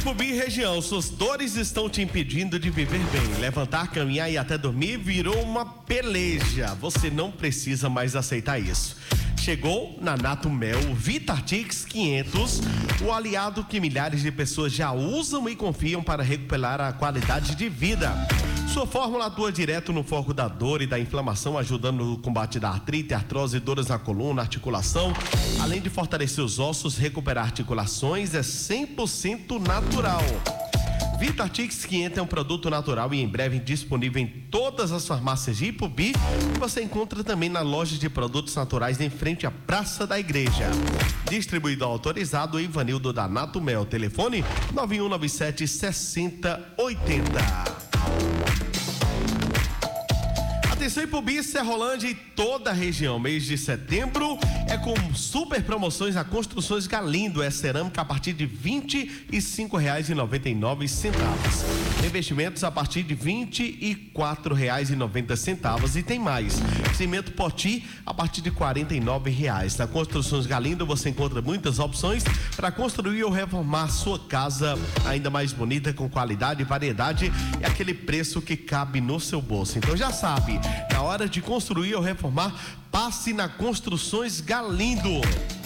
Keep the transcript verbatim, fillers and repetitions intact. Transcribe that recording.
Ipubi região, suas dores estão te impedindo de viver bem. Levantar, caminhar e até dormir virou uma peleja. Você não precisa mais aceitar isso. Chegou na Nato Mel Vitartix quinhentos, o aliado que milhares de pessoas já usam e confiam para recuperar a qualidade de vida. Sua fórmula atua direto no foco da dor e da inflamação, ajudando no combate da artrite, artrose e dores na coluna, articulação. Além de fortalecer os ossos, recuperar articulações, é cem por cento natural. Vitartix quinhentos é um produto natural e em breve disponível em todas as farmácias de Ipubi. Você encontra também na loja de produtos naturais em frente à Praça da Igreja. Distribuidor autorizado Ivanildo da Nato Mel. Telefone nove um nove sete, seis zero oito zero. Atenção Ipubi, Serrolândia e toda a região. Mês de setembro é com super promoções na Construções Galindo. É cerâmica a partir de vinte e cinco reais e noventa e nove centavos. Investimentos a partir de vinte e quatro reais e noventa centavos. E tem mais. Cimento Poti a partir de quarenta e nove reais. Na Construções Galindo você encontra muitas opções para construir ou reformar sua casa ainda mais bonita, com qualidade e variedade e aquele preço que cabe no seu bolso. Então já sabe, na hora de construir ou reformar, passe na Construções Galindo.